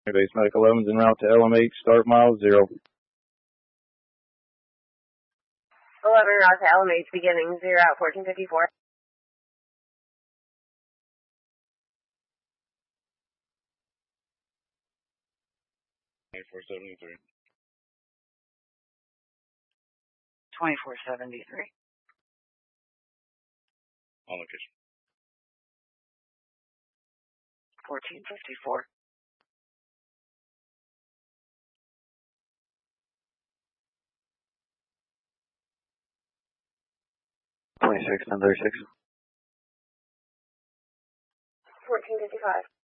Base Medical 11's en route to LMH, start mile 0. 11 route to LMH, beginning 0 at 1454. $24.73. 24.73. On location. 14.54. 26, 936. 1455.